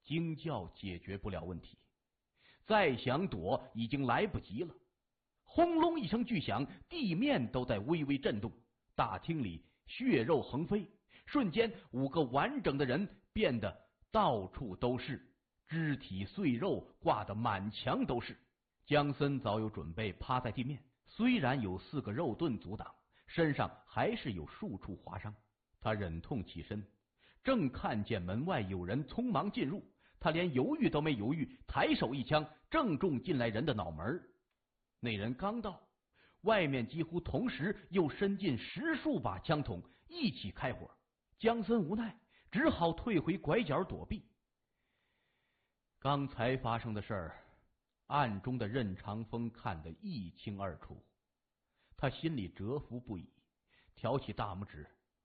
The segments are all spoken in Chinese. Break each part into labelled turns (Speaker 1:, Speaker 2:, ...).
Speaker 1: 惊叫解决不了问题，再想躲已经来不及了。轰隆一声巨响，地面都在微微震动，大厅里血肉横飞，瞬间5个完整的人变得到处都是，肢体碎肉挂得满墙都是。江森早有准备，趴在地面，虽然有4个肉盾阻挡，身上还是有数处划伤。他忍痛起身，正看见门外有人匆忙进入，他连犹豫都没犹豫，抬手一枪正中进来人的脑门。那人刚到，外面几乎同时又伸进10数把枪筒，一起开火。江森无奈，只好退回拐角躲避。刚才发生的事儿，暗中的任长风看得一清二楚，他心里折服不已，挑起大拇指：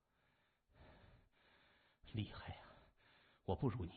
Speaker 1: 厉害呀，我不如你。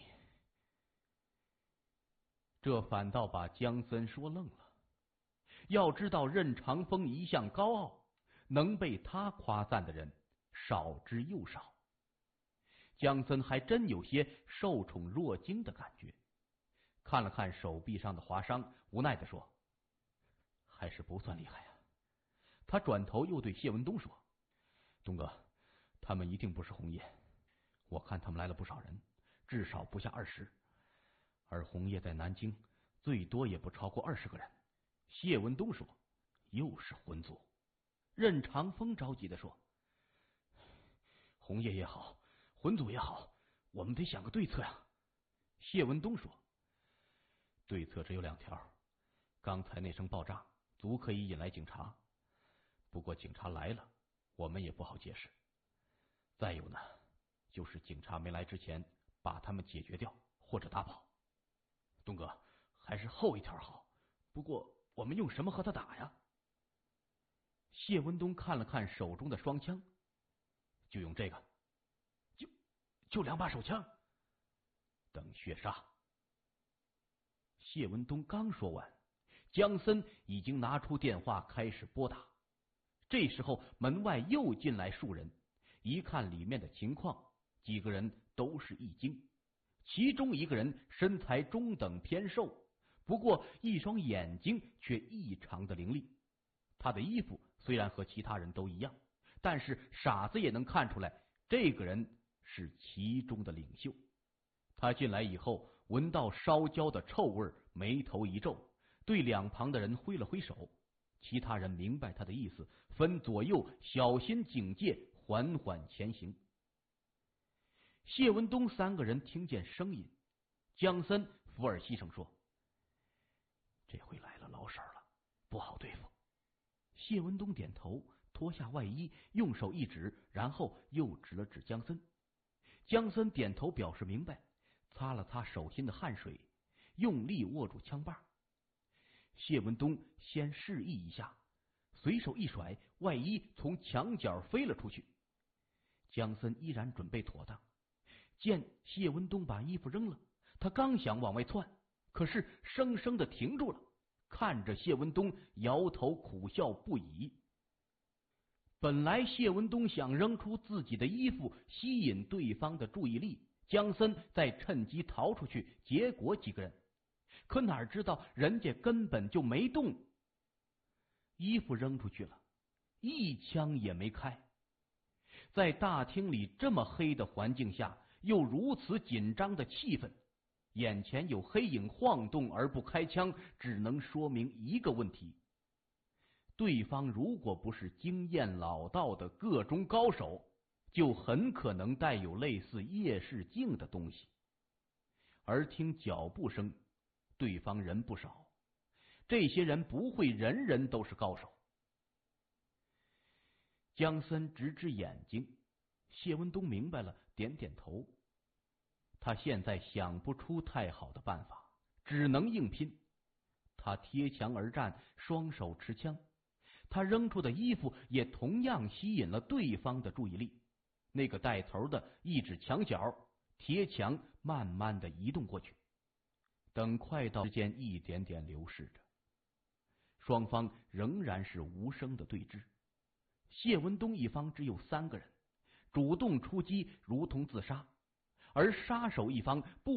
Speaker 1: 这反倒把江森说愣了。要知道任长风一向高傲，能被他夸赞的人少之又少。江森还真有些受宠若惊的感觉，看了看手臂上的划伤，无奈地说：还是不算厉害啊。他转头又对谢文东说：东哥，他们一定不是红叶，我看他们来了不少人，至少不下20，而红叶在南京最多也不超过20个人。谢文东说：又是混族。任长风着急地说：红叶也好，混族也好，我们得想个对策呀。谢文东说：对策只有2条，刚才那声爆炸足可以引来警察，不过警察来了，我们也不好解释。再有呢，就是警察没来之前把他们解决掉或者打跑。东哥，还是后一条好，不过我们用什么和他打呀？谢文东看了看手中的双枪，就用这个，就2把手枪，等血杀。谢文东刚说完，江森已经拿出电话开始拨打。这时候门外又进来数人，一看里面的情况，几个人都是一惊。其中一个人身材中等偏瘦，不过一双眼睛却异常的凌厉。他的衣服虽然和其他人都一样，但是傻子也能看出来，这个人是其中的领袖。他进来以后，闻到烧焦的臭味，眉头一皱，对两旁的人挥了挥手。其他人明白他的意思，分左右小心警戒，缓缓前行。谢文东3个人听见声音，江森伏耳细声说：这回来了老婶了，不好对付。谢文东点头，脱下外衣，用手一指，然后又指了指江森。江森点头表示明白，擦了擦手心的汗水，用力握住枪把。谢文东先示意一下，随手一甩，外衣从墙角飞了出去。江森依然准备妥当，见谢文东把衣服扔了，他刚想往外窜，可是生生的停住了，看着谢文东摇头苦笑不已。本来谢文东想扔出自己的衣服吸引对方的注意力，江森再趁机逃出去结果几个人，可哪知道人家根本就没动，衣服扔出去了，一枪也没开。在大厅里这么黑的环境下，又如此紧张的气氛，眼前有黑影晃动而不开枪，只能说明一个问题：对方如果不是经验老道的个中高手，就很可能带有类似夜视镜的东西。而听脚步声，对方人不少，这些人不会人人都是高手。江森直直眼睛，谢文东明白了，点点头。他现在想不出太好的办法，只能硬拼。他贴墙而战，双手持枪，他扔出的衣服也同样吸引了对方的注意力。那个带头的一指墙角，贴墙慢慢的移动过去。等快到时间一点点流逝着，双方仍然是无声的对峙。谢文东一方只有3个人，主动出击如同自杀，而杀手一方不